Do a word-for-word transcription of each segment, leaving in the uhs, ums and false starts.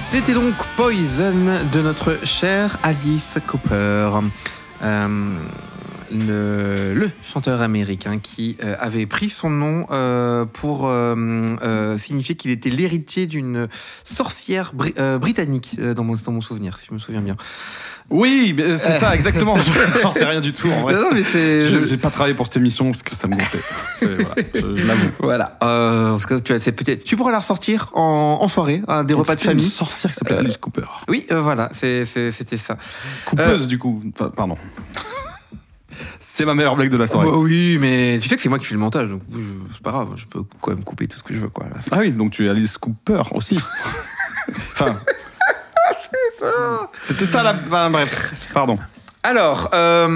C'était donc Poison de notre chère Alice Cooper. Euh, le, le chanteur américain qui euh, avait pris son nom euh, pour euh, euh, signifier qu'il était l'héritier d'une sorcière bri- euh, britannique, euh, dans, mon, dans mon souvenir, si je me souviens bien. Oui, mais c'est ça, exactement. J'en sais rien du tout, en vrai. Non, mais c'est... Je, j'ai pas travaillé pour cette émission parce que ça me gonflait. C'est, voilà, je, je l'avoue. Voilà. Euh, en tout cas, tu, vois, c'est peut-être... tu pourras la ressortir en, en soirée, à des Donc, repas de c'était famille. Une sorcière qui s'appelait Euh, Alice Cooper. Oui, euh, voilà, c'est, c'est, c'était ça. Coupeuse, Euh, du coup. Enfin, pardon. C'est ma meilleure blague de la soirée. Bah oui, mais tu sais que c'est moi qui fais le montage, donc je- c'est pas grave, je peux quand même couper tout ce que je veux, quoi. à la fin. Ah oui, donc tu es Alice Cooper aussi. Enfin. C'était ça la. Bah, bref, pardon. Alors,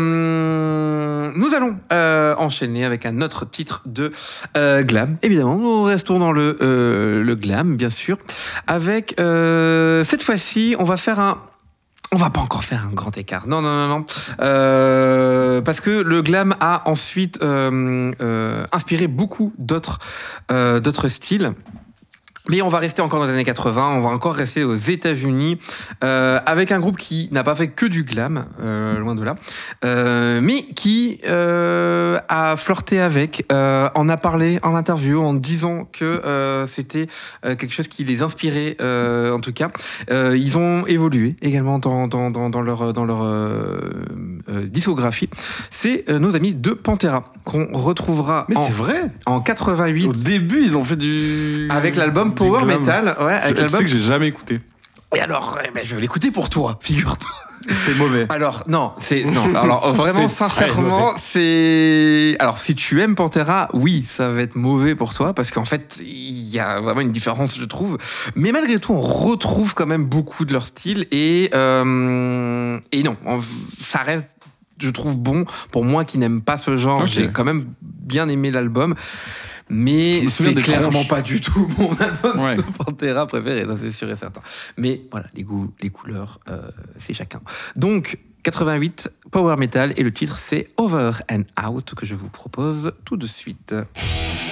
euh, nous allons euh, enchaîner avec un autre titre de euh, glam. Évidemment, nous restons dans le, euh, le glam, bien sûr. Avec, euh, cette fois-ci, on va faire un... On va pas encore faire un grand écart. Non, non, non, non. Euh, parce que le glam a ensuite euh, euh, inspiré beaucoup d'autres, euh, d'autres styles. Mais on va rester encore dans les années quatre-vingts, on va encore rester aux États-Unis euh, avec un groupe qui n'a pas fait que du glam, euh, loin de là, euh, mais qui euh, a flirté avec, euh, en a parlé en interview en disant que euh, c'était euh, quelque chose qui les inspirait, euh, en tout cas. Euh, ils ont évolué également dans, dans, dans, dans leur, dans leur euh, euh, discographie. C'est euh, nos amis de Pantera qu'on retrouvera Mais en, c'est vrai. en quatre-vingt-huit. Au début, ils ont fait du. Avec l'album du Power glam. Metal, ouais, avec Je, tu l'album. sais que j'ai jamais écouté. Et alors, eh ben, je vais l'écouter pour toi, figure-toi. C'est mauvais. Alors non, c'est non. Alors vraiment, C'est très sincèrement, mauvais. c'est. Alors si tu aimes Pantera, oui, ça va être mauvais pour toi parce qu'en fait, il y a vraiment une différence, je trouve. Mais malgré tout, on retrouve quand même beaucoup de leur style et euh, et non, on- ça reste. Je trouve bon pour moi qui n'aime pas ce genre. Ok. J'ai quand même bien aimé l'album. Mais Je me souviens c'est des clairement tronches. pas du tout mon album Ouais. de Pantera préféré, ça c'est sûr et certain. Mais voilà, les goûts, les couleurs, euh, c'est chacun. Donc, quatre-vingt-huit, Power Metal, et le titre c'est Over and Out que je vous propose tout de suite.